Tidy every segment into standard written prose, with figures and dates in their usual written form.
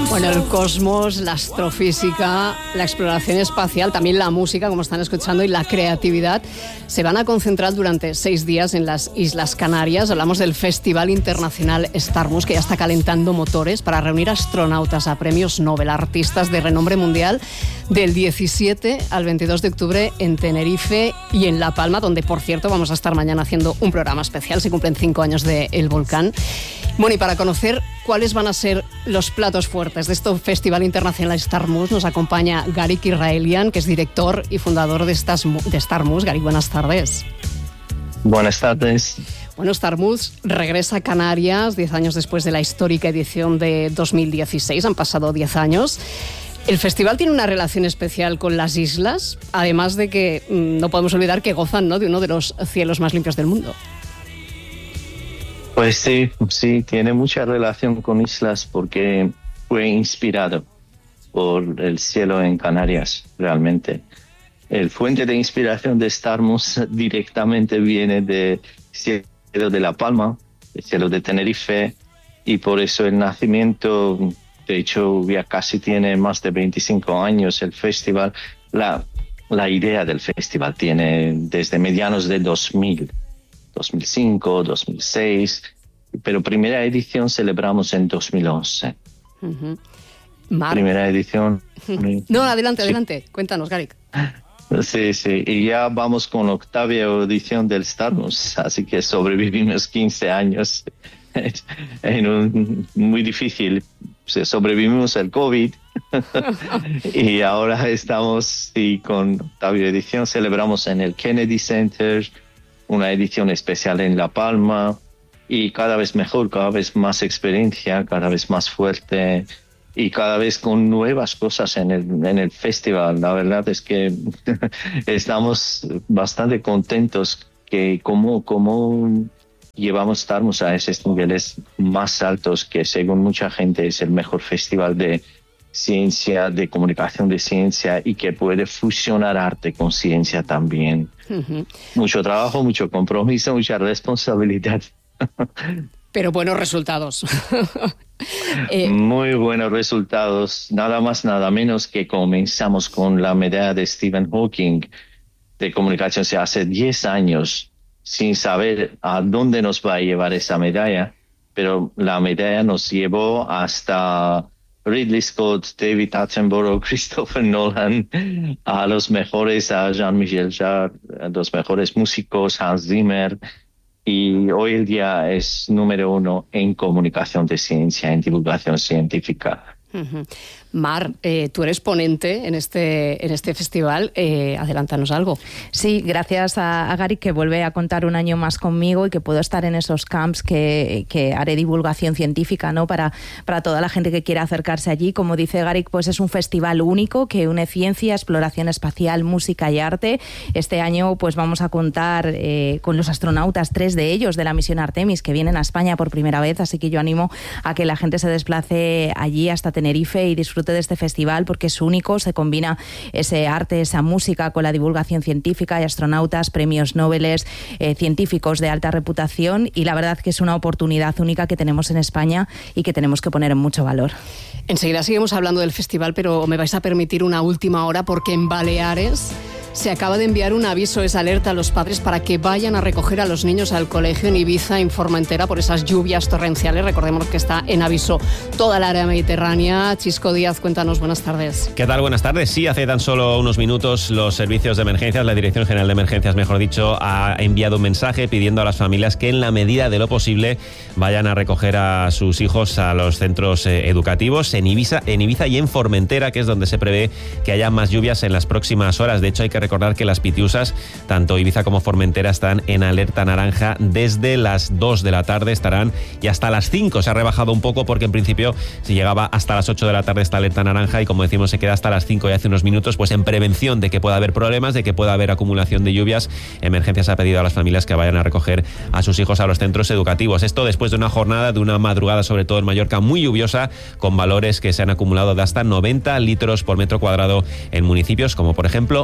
Bueno, el cosmos, la astrofísica, la exploración espacial, también la música, como están escuchando, y la creatividad se van a concentrar durante 6 días en las Islas Canarias. Hablamos del Festival Internacional Starmus, que ya está calentando motores para reunir astronautas a premios Nobel, artistas de renombre mundial, del 17 al 22 de octubre en Tenerife y en La Palma, donde, por cierto, vamos a estar mañana haciendo un programa especial. Se cumplen 5 años del volcán. Bueno, y para conocer cuáles van a ser los platos fuertes de este Festival Internacional Starmus, nos acompaña Garik Israelian, que es director y fundador de Starmus. Garik, buenas tardes. Buenas tardes. Bueno, Starmus regresa a Canarias 10 años después de la histórica edición de 2016. Han pasado 10 años. El festival tiene una relación especial con las islas, además de que no podemos olvidar que gozan, ¿no?, de uno de los cielos más limpios del mundo. Pues sí, tiene mucha relación con islas porque fue inspirado por el cielo en Canarias, realmente. El fuente de inspiración de Starmus directamente viene del cielo de La Palma, el cielo de Tenerife, y por eso el nacimiento, de hecho, ya casi tiene más de 25 años el festival. La idea del festival tiene desde medianos de 2000. 2005, 2006, pero primera edición celebramos en 2011. Uh-huh. Primera edición. No, adelante, cuéntanos, Garik. Sí, y ya vamos con octava edición del Starmus, así que sobrevivimos 15 años muy difícil. Sobrevivimos el COVID y ahora estamos con octava edición. Celebramos en el Kennedy Center, una edición especial en La Palma, y cada vez mejor, cada vez más experiencia, cada vez más fuerte y cada vez con nuevas cosas en el festival. La verdad es que estamos bastante contentos que como llevamos Starmus a esos niveles más altos, que según mucha gente es el mejor festival de ciencia, de comunicación de ciencia, y que puede fusionar arte con ciencia también. Uh-huh. Mucho trabajo, mucho compromiso, mucha responsabilidad. Pero buenos resultados. Muy buenos resultados. Nada más, nada menos que comenzamos con la medalla de Stephen Hawking de comunicación hace 10 años, sin saber a dónde nos va a llevar esa medalla, pero la medalla nos llevó hasta Ridley Scott, David Attenborough, Christopher Nolan, a los mejores, a Jean-Michel Jarre, a los mejores músicos, Hans Zimmer, y hoy el día es número 1 en comunicación de ciencia, en divulgación científica. Uh-huh. Mar, tú eres ponente en este festival. Adelántanos algo. Sí, gracias a Garik, que vuelve a contar un año más conmigo y que puedo estar en esos camps que haré divulgación científica, ¿no?, para toda la gente que quiera acercarse allí. Como dice Garik, pues es un festival único que une ciencia, exploración espacial, música y arte. Este año pues vamos a contar con los astronautas, 3 de ellos de la misión Artemis, que vienen a España por primera vez, así que yo animo a que la gente se desplace allí hasta Tenerife y disfrute de este festival, porque es único. Se combina ese arte, esa música con la divulgación científica. Hay astronautas, premios Nobel, científicos de alta reputación, y la verdad que es una oportunidad única que tenemos en España y que tenemos que poner en mucho valor. Enseguida seguimos hablando del festival, pero me vais a permitir una última hora, porque en Baleares se acaba de enviar un aviso, esa alerta a los padres para que vayan a recoger a los niños al colegio en Ibiza, en Formentera, por esas lluvias torrenciales. Recordemos que está en aviso toda el área mediterránea. Chisco Díaz, cuéntanos, buenas tardes. ¿Qué tal? Buenas tardes. Sí, hace tan solo unos minutos los servicios de emergencias, la Dirección General de Emergencias, mejor dicho, ha enviado un mensaje pidiendo a las familias que en la medida de lo posible vayan a recoger a sus hijos a los centros educativos en Ibiza y en Formentera, que es donde se prevé que haya más lluvias en las próximas horas. De hecho, hay que recordar que las Pitiusas, tanto Ibiza como Formentera, están en alerta naranja desde las 2 de la tarde, estarán y hasta las 5. Se ha rebajado un poco porque en principio se llegaba hasta las 8 de la tarde esta alerta naranja, y como decimos se queda hasta las 5 y hace unos minutos, pues en prevención de que pueda haber problemas, de que pueda haber acumulación de lluvias. Emergencias ha pedido a las familias que vayan a recoger a sus hijos a los centros educativos. Esto después de una jornada, de una madrugada, sobre todo en Mallorca, muy lluviosa, con valores que se han acumulado de hasta 90 litros por metro cuadrado en municipios como por ejemplo Escorca.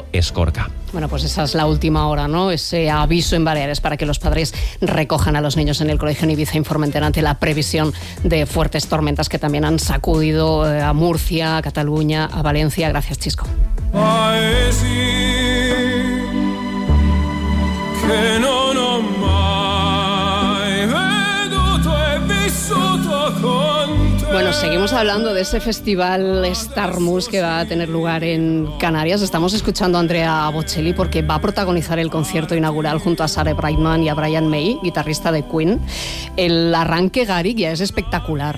Mallorca. Bueno, pues esa es la última hora, ¿no? Ese aviso en Baleares para que los padres recojan a los niños en el colegio en Ibiza y Formentera ante la previsión de fuertes tormentas que también han sacudido a Murcia, a Cataluña, a Valencia. Gracias, Chisco. Bueno, seguimos hablando de ese festival Starmus que va a tener lugar en Canarias. Estamos escuchando a Andrea Bocelli porque va a protagonizar el concierto inaugural junto a Sarah Brightman y a Brian May, guitarrista de Queen. El arranque, Gary, ya es espectacular.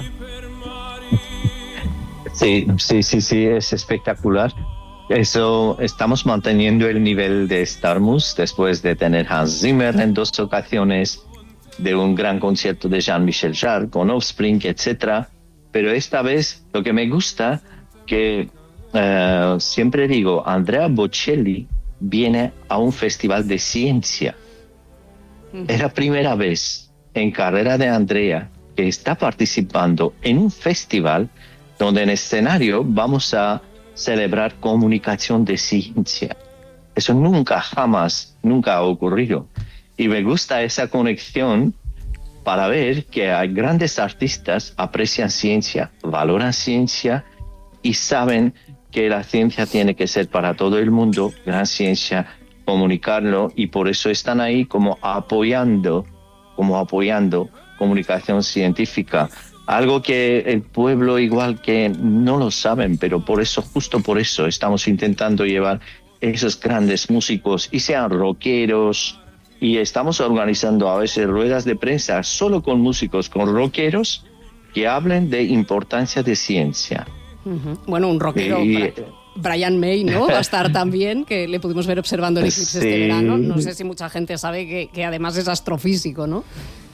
Sí, es espectacular. Eso, estamos manteniendo el nivel de Starmus después de tener Hans Zimmer en 2 ocasiones, de un gran concierto de Jean-Michel Jarre con Offspring, etc. Pero esta vez lo que me gusta, que siempre digo, Andrea Bocelli viene a un festival de ciencia. Es la primera vez en carrera de Andrea que está participando en un festival donde en escenario vamos a celebrar comunicación de ciencia. Eso nunca ha ocurrido. Y me gusta esa conexión para ver que hay grandes artistas aprecian ciencia, valoran ciencia y saben que la ciencia tiene que ser para todo el mundo, gran ciencia, comunicarlo, y por eso están ahí como apoyando comunicación científica. Algo que el pueblo igual que no lo saben, pero justo por eso estamos intentando llevar esos grandes músicos, y sean rockeros, y estamos organizando a veces ruedas de prensa solo con músicos, con rockeros, que hablen de importancia de ciencia. Bueno, un rockero, Brian May, ¿no? Va a estar también, que le pudimos ver observando el eclipse este verano. No sé si mucha gente sabe que además es astrofísico, ¿no?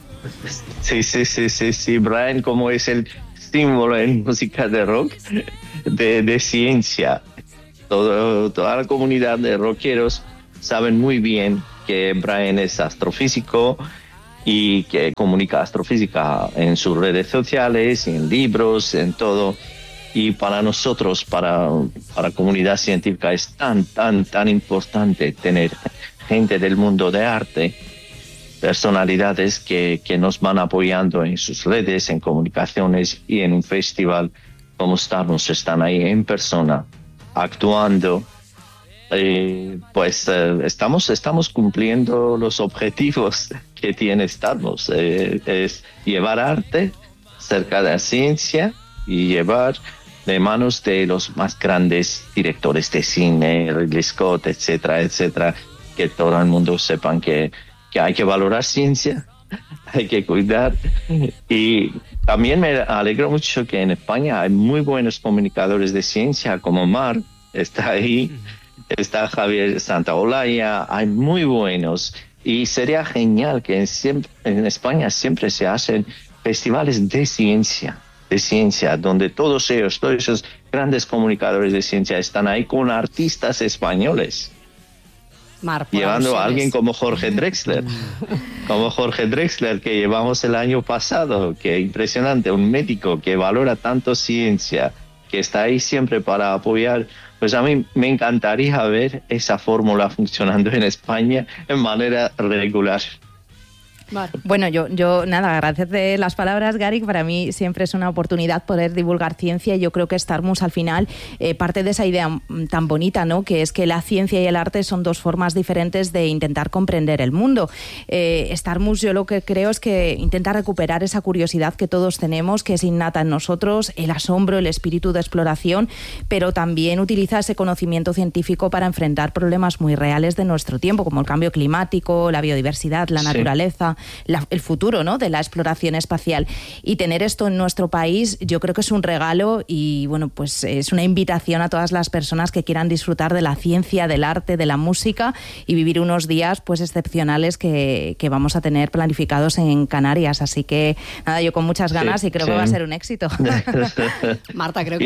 Sí, Brian, como es el símbolo en música de rock, de ciencia. Toda la comunidad de rockeros saben muy bien que Brian es astrofísico y que comunica astrofísica en sus redes sociales, en libros, en todo. Y para nosotros, para la comunidad científica, es tan importante tener gente del mundo de arte, personalidades que nos van apoyando en sus redes, en comunicaciones, y en un festival como Starmus están ahí en persona, actuando. Estamos cumpliendo los objetivos que tiene Starmus, es llevar arte cerca de la ciencia y llevar de manos de los más grandes directores de cine, Ridley Scott, etcétera, que todo el mundo sepan que hay que valorar ciencia, hay que cuidar. Y también me alegro mucho que en España hay muy buenos comunicadores de ciencia, como Mar, está ahí, está Javier Santaolalla, hay muy buenos. Y sería genial que en España siempre se hacen festivales de ciencia, donde todos esos grandes comunicadores de ciencia están ahí con artistas españoles. Llevando a alguien como Jorge Drexler, que llevamos el año pasado, que impresionante, un médico que valora tanto ciencia, que está ahí siempre para apoyar. Pues a mí me encantaría ver esa fórmula funcionando en España en manera regular. Bueno, yo nada, agradecerte las palabras, Gary. Para mí siempre es una oportunidad poder divulgar ciencia, y yo creo que Starmus al final parte de esa idea tan bonita, ¿no?, que es que la ciencia y el arte son 2 formas diferentes de intentar comprender el mundo. Starmus, yo lo que creo es que intenta recuperar esa curiosidad que todos tenemos, que es innata en nosotros, el asombro, el espíritu de exploración, pero también utiliza ese conocimiento científico para enfrentar problemas muy reales de nuestro tiempo, como el cambio climático, la biodiversidad, la naturaleza, el futuro, ¿no?, de la exploración espacial. Y tener esto en nuestro país yo creo que es un regalo, y bueno, pues es una invitación a todas las personas que quieran disfrutar de la ciencia, del arte, de la música, y vivir unos días pues excepcionales que vamos a tener planificados en Canarias. Así que nada, yo con muchas ganas, y creo que va a ser un éxito. Marta, creo que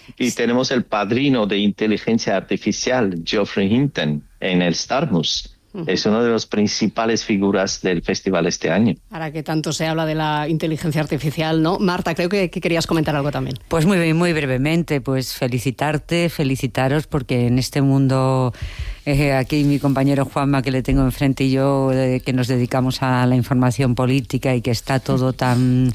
tenemos el padrino de inteligencia artificial, Geoffrey Hinton, en el Starmus. Es una de las principales figuras del festival este año. Ahora que tanto se habla de la inteligencia artificial, ¿no? Marta, creo que querías comentar algo también. Pues muy brevemente, pues felicitaros, porque en este mundo, aquí mi compañero Juanma, que le tengo enfrente, y yo, que nos dedicamos a la información política y que está todo tan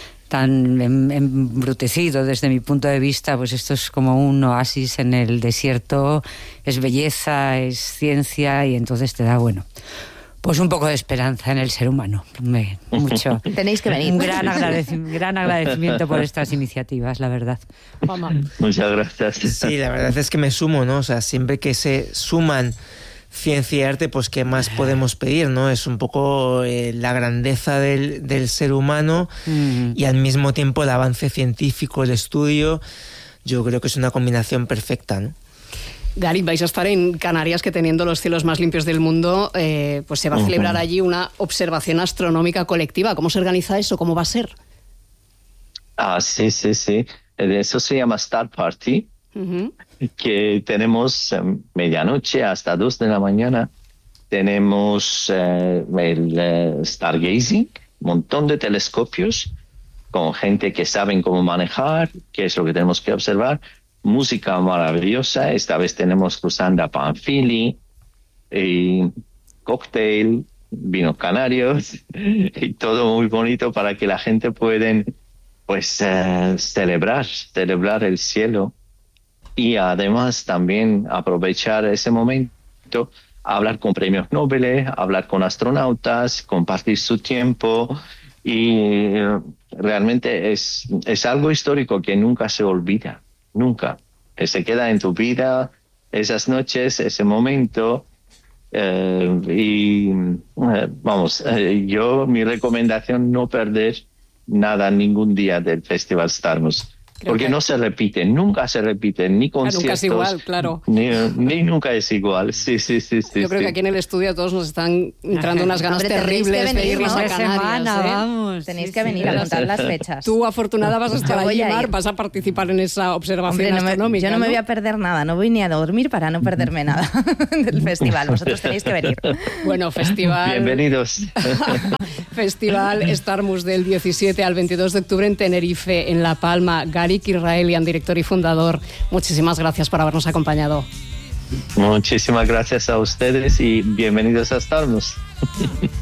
embrutecido desde mi punto de vista, pues esto es como un oasis en el desierto, es belleza, es ciencia, y entonces te da, pues un poco de esperanza en el ser humano. Mucho. Tenéis que venir. Un gran agradecimiento por estas iniciativas, la verdad. Vamos. Muchas gracias. Sí, la verdad es que me sumo, ¿no? O sea, siempre que se suman ciencia y arte, pues ¿qué más podemos pedir, no? Es un poco la grandeza del ser humano y al mismo tiempo el avance científico, el estudio. Yo creo que es una combinación perfecta, ¿no? Gary, vais a estar en Canarias, que teniendo los cielos más limpios del mundo, pues se va a celebrar allí una observación astronómica colectiva. ¿Cómo se organiza eso? ¿Cómo va a ser? Sí. Eso se llama Star Party. Que tenemos medianoche hasta 2 de la mañana. Tenemos el stargazing, un montón de telescopios con gente que saben cómo manejar, qué es lo que tenemos que observar. Música maravillosa. Esta vez tenemos Cruzanda Panfili, cóctel, vinos canarios y todo muy bonito para que la gente pueda celebrar el cielo. Y además también aprovechar ese momento, hablar con premios Nobel, hablar con astronautas, compartir su tiempo, y realmente es algo histórico que nunca se olvida, nunca. Se queda en tu vida esas noches, ese momento. Mi recomendación, no perder nada ningún día del Festival Starmus. Porque no se repiten, nunca se repiten, ni conciertos. Nunca es igual, claro. Ni nunca es igual, sí. Yo creo que aquí en el estudio a todos nos están entrando unas ganas terribles de irnos a Canarias. Vamos. Tenéis que venir a contar las fechas. Tú, afortunada, vas a estar allí, Mar, vas a participar en esa observación astronómica. Yo no me voy a perder nada, no voy ni a dormir para no perderme nada del festival. Vosotros tenéis que venir. Bueno, festival... Bienvenidos. Festival Starmus del 17 al 22 de octubre en Tenerife, en La Palma. Gary Kirraelian, director y fundador, muchísimas gracias por habernos acompañado. Muchísimas gracias a ustedes y bienvenidos a Starmus.